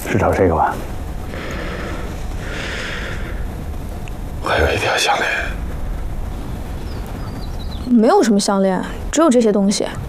是找这个吧？ 我还有一条项链。 没有什么项链，只有这些东西。